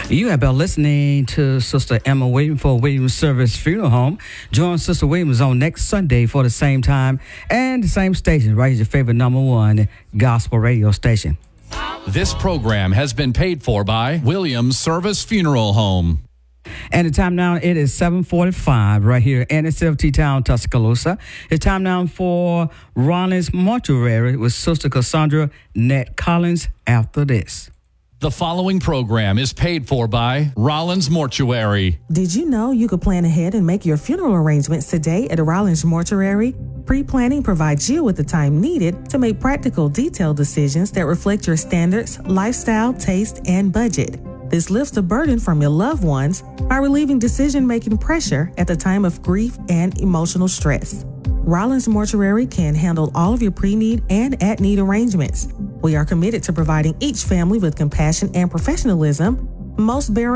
You have been listening to Sister Emma Williams for Williams Service Funeral Home. Join Sister Williams on next Sunday for the same time and the same station, right? Your favorite #1 gospel radio station. This program has been paid for by Williams Service Funeral Home. And the time now, it is 7:45 right here in SFT Town, Tuscaloosa. It's time now for Rollins Mortuary with Sister Cassandra Nett Collins after this. The following program is paid for by Rollins Mortuary. Did you know you could plan ahead and make your funeral arrangements today at Rollins Mortuary? Pre-planning provides you with the time needed to make practical, detailed decisions that reflect your standards, lifestyle, taste, and budget. This lifts the burden from your loved ones by relieving decision-making pressure at the time of grief and emotional stress. Rollins Mortuary can handle all of your pre-need and at-need arrangements. We are committed to providing each family with compassion and professionalism. Most burial